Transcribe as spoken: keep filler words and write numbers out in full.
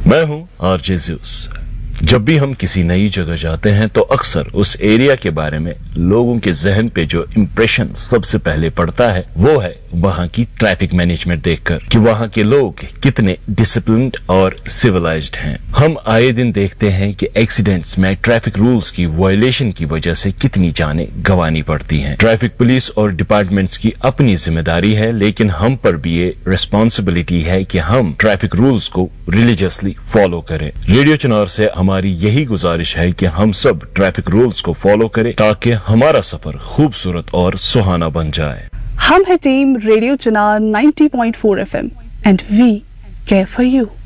मैं हूं RJ Zeus. जब भी हम किसी नई जगह जाते हैं तो अक्सर उस एरिया के बारे में लोगों के जहन पे जो इम्प्रेशन सबसे पहले पड़ता है वो है वहाँ की ट्रैफिक मैनेजमेंट देखकर कि वहाँ के लोग कितने डिसिप्लिन्ड और सिविलाइज्ड हैं। हम आए दिन देखते हैं कि एक्सीडेंट्स में ट्रैफिक रूल्स की वायलेशन की वजह से कितनी जानें गंवानी पड़ती हैं। ट्रैफिक पुलिस और डिपार्टमेंट्स की अपनी जिम्मेदारी है, लेकिन हम पर भी ये रिस्पॉन्सिबिलिटी है कि हम ट्रैफिक रूल्स को रिलीजियसली फॉलो करें। रेडियो चिनार से हमारी यही गुजारिश है कि हम सब ट्रैफिक रूल्स को फॉलो करें ताकि हमारा सफर खूबसूरत और सुहाना बन जाए। हम है team radio Chinar ninety point four F M and we care for you.